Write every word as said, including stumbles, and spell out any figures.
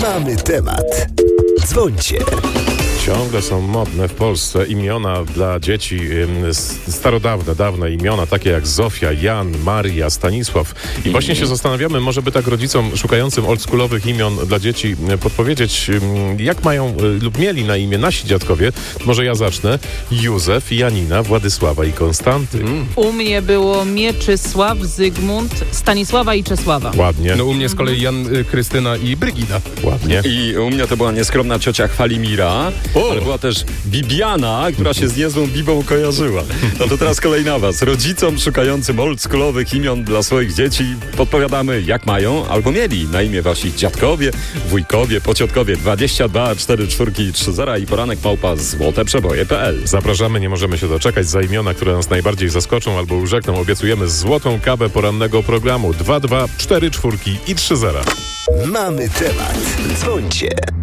Mamy temat. Dzwońcie. Ciągle są modne w Polsce imiona dla dzieci, starodawne, dawne imiona, takie jak Zofia, Jan, Maria, Stanisław. I właśnie się zastanawiamy, może by tak rodzicom szukającym oldschoolowych imion dla dzieci podpowiedzieć, jak mają lub mieli na imię nasi dziadkowie. Może ja zacznę. Józef, Janina, Władysława i Konstanty. Mm. U mnie było Mieczysław, Zygmunt, Stanisława i Czesława. Ładnie. No u mnie z kolei Jan, Krystyna i Brygida. Ładnie. I u mnie to była nieskromna ciocia Chwalimira, o! ale była też Bibiana, która się z niezłą Bibą kojarzyła. No to teraz kolej na was. Rodzicom szukającym oldschoolowych imion dla swoich dzieci podpowiadamy, jak mają albo mieli na imię wasi dziadkowie, wujkowie, pociotkowie. dwadzieścia dwa cztery cztery trzy zero i poranek małpa złote przeboje kropka p l. Zapraszamy, nie możemy się doczekać. Za imiona, które nas najbardziej zaskoczą albo urzekną, obiecujemy złotą kawę porannego programu. Dwa dwa cztery cztery i trzy zero. Mamy temat. Dzwońcie.